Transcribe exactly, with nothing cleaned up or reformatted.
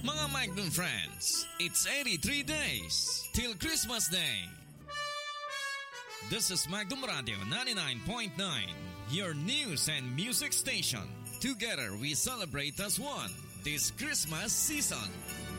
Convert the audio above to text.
Mga Magnum friends, it's eighty-three days till Christmas Day. This is Magnum Radio ninety-nine point nine, your news and music station. Together we celebrate as one this Christmas season.